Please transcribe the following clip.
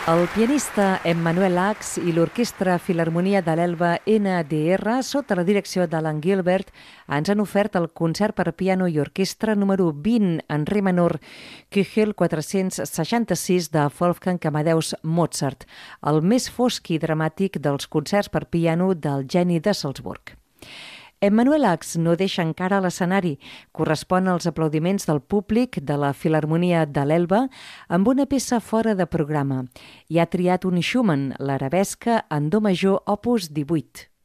El pianista Emmanuel Ax i l'Orquestra Filharmonia de l'Elba NDR, sota la direcció d'Alan Gilbert, ens han ofert el concert per piano i orquestra número 20 en re menor, Köchel 466 de Wolfgang Amadeus Mozart, el més fosc i dramàtic dels concerts per piano del geni de Salzburg. Emmanuel Ax no deixa encara l'escenari. Correspon als aplaudiments del públic de la Filharmonia de l'Elba amb una peça fora de programa. I ha triat un Schumann, l'arabesca en do major opus 18.